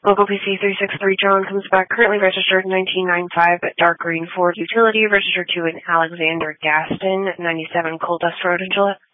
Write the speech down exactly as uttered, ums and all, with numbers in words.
Local P C three six three John comes back, currently registered nineteen ninety-five at Dark Green Ford Utility, registered to an Alexander Gaston, ninety-seven Coal Dust Road in Gillette.